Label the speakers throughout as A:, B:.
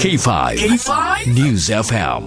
A: K5 News FM.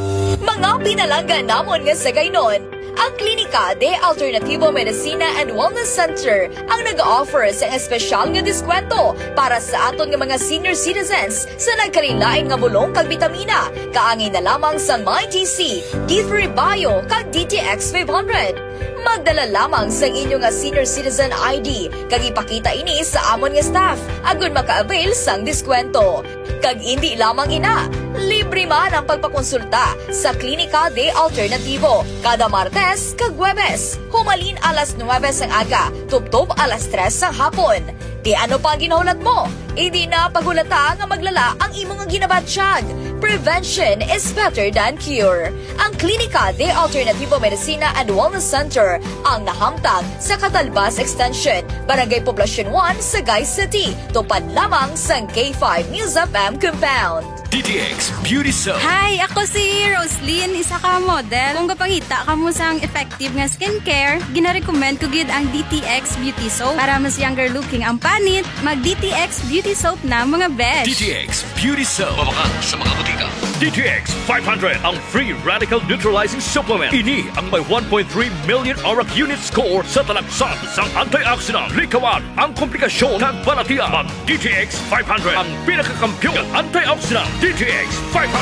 B: Mga pinalanggan namon nga sa gaynon, ang Klinika de Alternativo Medicina and Wellness Center ang nag-offer sa espesyal nga diskwento para sa aton nga mga senior citizens sa nagkalilain nga bulong kag bitamina, kaangin na lamang sa MyTC, D3 Bio kag DTX 500. Magdala lamang sa inyong nga senior citizen ID kag ipakita ini sa amon nga staff agon maka-avail sang diskwento. Kag hindi lamang ina, libre man ang pagpakonsulta sa Klinika de Alternativo kada Martes kag Huwebes, humalin alas 9 sang aga, tubtob alas 3 sang hapon. Di ano pa ginahulat mo? Idi na pagulata nga maglala ang imong ginabatsyag. Prevention is better than cure. Ang Klinika de Alternativo Medicina and Wellness Center ang nahamtag sa Catalbas Extension, Barangay Poblacion 1, Sagay City. Tupad lamang sa K5 News FM Compound.
A: DTX Beauty Soap.
C: Hi! Ako si Roslyn, isa ka model. Kung kapangita ka mo sang effective nga skincare, gina-recommend ko gid ang DTX Beauty Soap. Para mas younger looking ang panit, mag-DTX Beauty Soap na mga besh.
A: DTX Beauty Soap. Mabakan sa mga butika.
D: DTX 500 ang free radical neutralizing supplement. Ini ang may 1.3 million ORAC unit score sa talagsan sang antioxidant. Likawan ang komplikasyon ng balatian. Mag DTX 500 ang pinakakampiyon ng antioxidant. DTX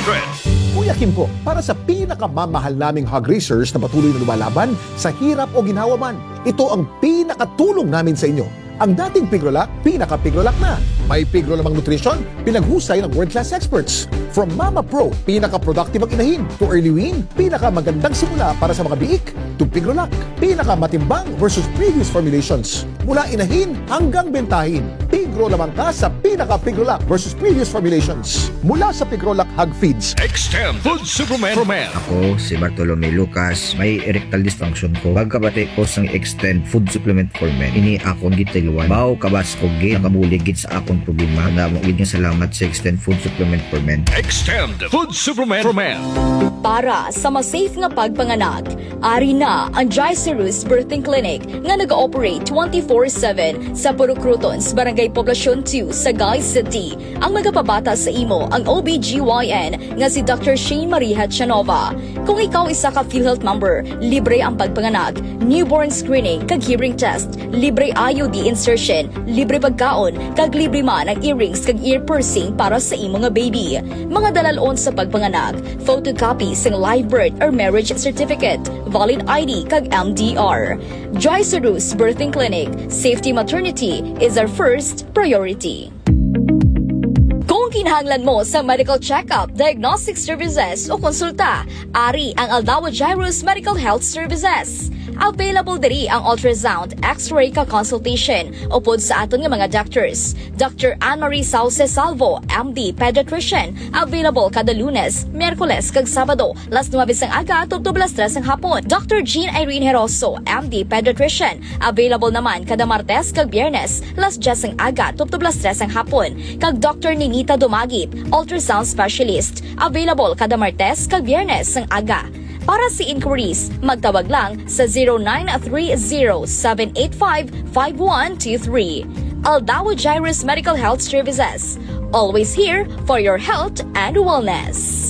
D: 500.
E: Kuya Kim po, para sa pinakamamahal naming hog racers na patuloy na lumalaban sa hirap o ginhawa man, ito ang pinakatulong namin sa inyo. Ang dating Pigrolac, pinaka-Pigrolac na. May Pigro-lamang nutrition, pinaghusay ng world-class experts. From Mama Pro, pinaka-productive ang inahin, to Early Wean, pinaka-magandang simula para sa mga biik, to Pigrolac, pinaka-matimbang versus previous formulations. Mula inahin hanggang bentahin, Pigro-lamang ka sa pinaka-Pigrolac versus previous formulations. Mula sa Pigrolac Hog Feeds,
D: Extend Food Supplement for Men.
F: Ako si Bartolome Lucas, may erectile dysfunction ko. Pagkabati ko sang Extend Food Supplement for Men, ini akong gitilwan. Bao kabas ko gid nakabulig gid sa akong problema. Namo gid nga salamat sa Extend Food Supplement for Men.
D: Extend Food Supplement for Men.
B: Para sa safe nga pagpanganak, ari na ang Jaicerus Birthing Clinic nga nag-ooperate 24/7 sa Puro Crotons, Barangay Poblacion 2, Sagay City. Ang magapabata sa imo ang OBGYN nga si Dr. Shane Marie Hatchanova. Kung ikaw isa ka PhilHealth member, libre ang pagpanganak, newborn screening kag hearing test, libre IUD insertion, libre pagkaon, kag libre man ang earrings kag ear piercing para sa imo nga baby. Mga dalalon sa pagpanganak, photocopy sang live birth or marriage certificate, valid ID kag MDR. Jaicerus Birthing Clinic, safety maternity is our first priority. Kung kinahanglan mo sa medical check-up, diagnostic services o konsulta, ari ang Aldao Jairus Medical Health Services. Available diri ang ultrasound, x-ray ka consultation upod sa aton nga mga doctors. Dr. Anne-Marie Sauce Salvo, MD Pediatrician, available kada Lunes, Miyerkules kag Sabado, las 9 sang aga tubtob las 3 sang hapon. Dr. Jean Irene Heroso, MD Pediatrician, available naman kada Martes kag Biyernes, las 10 sang aga tubtob las 3 sang hapon. Kag Dr. Ninita Dumagip, ultrasound specialist, available kada Martes kag Biyernes sang aga. Para sa inquiries, magtawag lang sa 0930-785-5123. Aldao Jairus Medical Health Services. Always here for your health and wellness.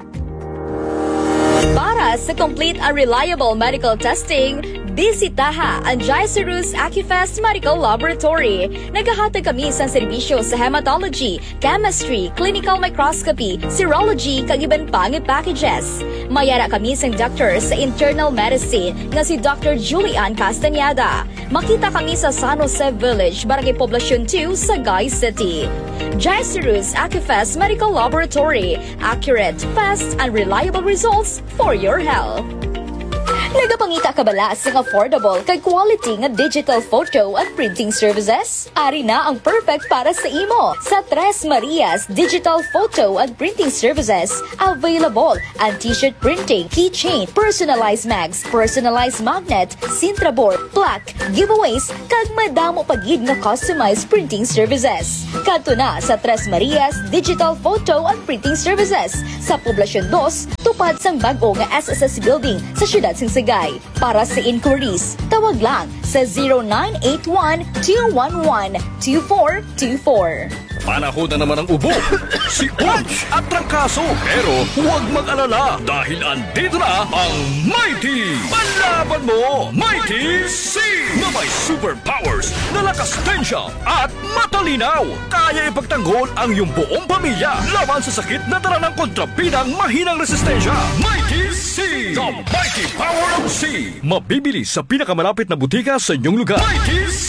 B: Para sa complete and reliable medical testing, bisitaha ang Jaicerus Acufest Medical Laboratory. Naghahatag kami sa serbisyo sa hematology, chemistry, clinical microscopy, serology, kag iban pang packages. Mayara kami sa doctor sa internal medicine nga si Dr. Julian Castañeda. Makita kami sa San Jose Village, Barangay Poblacion 2, Sagay City. Jaicerus Acufest Medical Laboratory. Accurate, fast, and reliable results for your health. Nagapangita ka bala sa affordable kag quality nga digital photo at printing services? Ari na ang perfect para sa imo. Sa Tres Marias Digital Photo and Printing Services, available ang t-shirt printing, keychain, personalized mags, personalized magnet, Sintra board, plaque, giveaways, kag madamo pagid nga customized printing services. Kadto na sa Tres Marias Digital Photo and Printing Services sa Poblacion 2, tupad sang bag-o nga SSS Building sa siyudad sing Sagay. Para sa inquiries, tawag lang sa 0981-211-2424.
D: Panahon na naman ang ubo, sikot at trangkaso. Pero huwag mag-alala dahil andito na ang Mighty! Palaban mo, Mighty C! Na may superpowers na lakas tensya at matalinaw. Kaya ipagtanggol ang iyong buong pamilya laban sa sakit na dala ng kontrabidang mahinang resistensya. Mighty C! The Mighty Power of C! Mabibili sa pinakamalapit na butika sa inyong lugar. Mighty C!